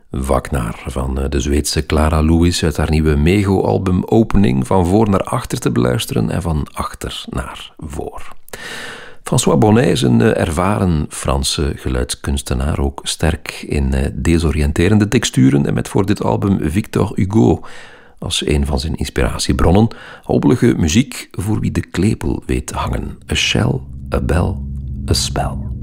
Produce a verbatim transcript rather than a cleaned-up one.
Wagner van de Zweedse Clara Lewis uit haar nieuwe Mego-album Opening van voor naar achter te beluisteren en van achter naar voor. François Bonnet is een ervaren Franse geluidskunstenaar, ook sterk in desoriënterende texturen en met voor dit album Victor Hugo als een van zijn inspiratiebronnen hobbelige muziek voor wie de klepel weet hangen. A shell, a bell, a spell.